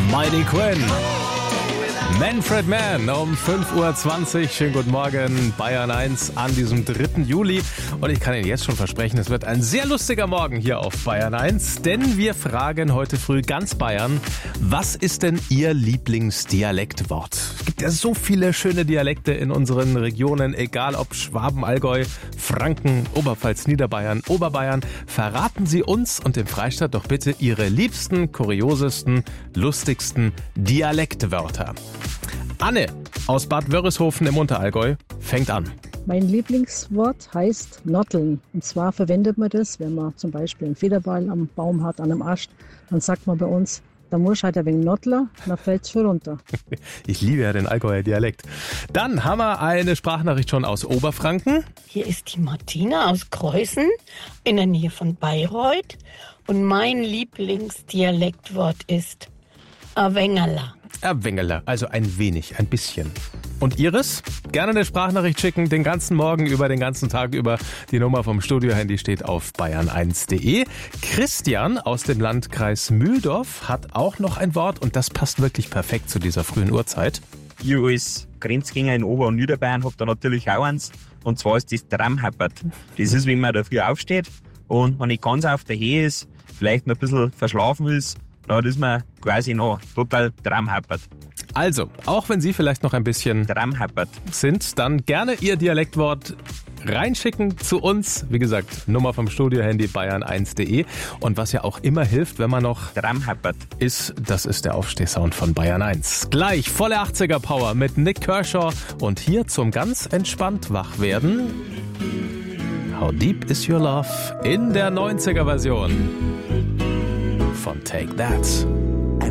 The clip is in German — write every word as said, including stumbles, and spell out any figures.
Mighty Quinn. Manfred Mann um fünf Uhr zwanzig. Schönen guten Morgen, Bayern eins an diesem dritten Juli. Und ich kann Ihnen jetzt schon versprechen, es wird ein sehr lustiger Morgen hier auf Bayern eins. Denn wir fragen heute früh ganz Bayern, was ist denn Ihr Lieblingsdialektwort? Es gibt ja so viele schöne Dialekte in unseren Regionen, egal ob Schwaben, Allgäu, Franken, Oberpfalz, Niederbayern, Oberbayern. Verraten Sie uns und dem Freistaat doch bitte Ihre liebsten, kuriosesten, lustigsten Dialektwörter. Anne aus Bad Wörishofen im Unterallgäu fängt an. Mein Lieblingswort heißt notteln. Und zwar verwendet man das, wenn man zum Beispiel einen Federball am Baum hat, an einem Ast. Dann sagt man bei uns, da muss halt ein wenig notteln, dann fällt's für runter. Ich liebe ja den Allgäuer Dialekt. Dann haben wir eine Sprachnachricht schon aus Oberfranken. Hier ist die Martina aus Kreußen in der Nähe von Bayreuth. Und mein Lieblingsdialektwort ist Awengerla. Erwengeler, also ein wenig, ein bisschen. Und Iris? Gerne eine Sprachnachricht schicken, den ganzen Morgen über, den ganzen Tag über. Die Nummer vom Studiohandy steht auf bayern eins punkt de. Christian aus dem Landkreis Mühldorf hat auch noch ein Wort und das passt wirklich perfekt zu dieser frühen Uhrzeit. Ich als Grenzgänger in Ober- und Niederbayern habe da natürlich auch eins. Und zwar ist das Tramhappert. Das ist, wenn man da früh aufsteht und wenn ich ganz auf der Höhe ist, vielleicht noch ein bisschen verschlafen ist, dann ist man quasi noch total Tramhappert. Also, auch wenn Sie vielleicht noch ein bisschen Tramhappert sind, dann gerne Ihr Dialektwort reinschicken zu uns. Wie gesagt, Nummer vom Studiohandy bayern eins punkt de. Und was ja auch immer hilft, wenn man noch Tramhappert ist, das ist der Aufstehsound von Bayern eins. Gleich volle achtziger Power mit Nick Kershaw und hier zum ganz entspannt wach werden. How Deep Is Your Love in der neunziger Version von Take That.